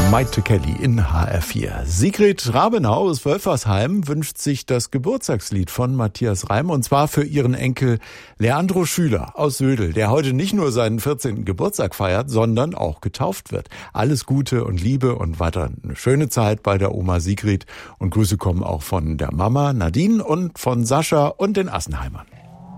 Maite Kelly in HR4. Sigrid Rabenau aus Wölfersheim wünscht sich das Geburtstagslied von Matthias Reim, und zwar für ihren Enkel Leandro Schüler aus Södel, der heute nicht nur seinen 14. Geburtstag feiert, sondern auch getauft wird. Alles Gute und Liebe und weiter eine schöne Zeit bei der Oma Sigrid, und Grüße kommen auch von der Mama Nadine und von Sascha und den Assenheimern.